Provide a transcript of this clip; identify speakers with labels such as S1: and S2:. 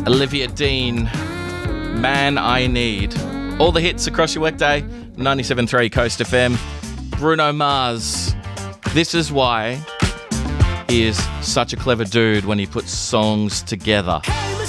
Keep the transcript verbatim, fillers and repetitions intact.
S1: Olivia Dean, Man I Need. All the hits across your workday, ninety-seven point three Coast F M. Bruno Mars. This is why he is such a clever dude when he puts songs together.